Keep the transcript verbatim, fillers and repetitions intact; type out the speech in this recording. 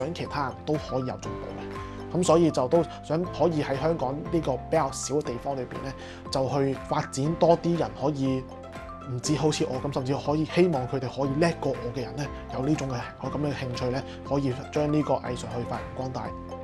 想其他人都可以有進步嘅。咁所以就都想可以喺香港呢個比較少嘅地方裏邊咧，就去發展多啲人可以唔止好似我咁，甚至可以希望佢哋可以叻過我嘅人咧，有呢種嘅我咁嘅興趣咧，可以將呢個藝術去發揚光大。